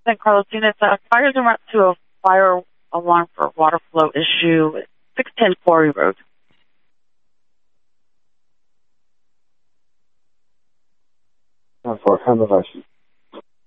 San Carlos units. Fires en route to a fire alarm for water flow issue at 610 Quarry Road. For affirmative action.